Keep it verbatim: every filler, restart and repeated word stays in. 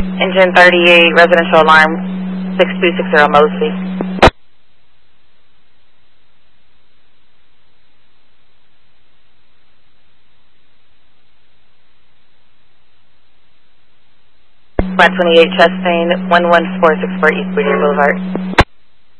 Engine thirty-eight, residential alarm, six two six zero Mosley. Flat twenty-eight, Chastain, one one four six four East Whittier Boulevard.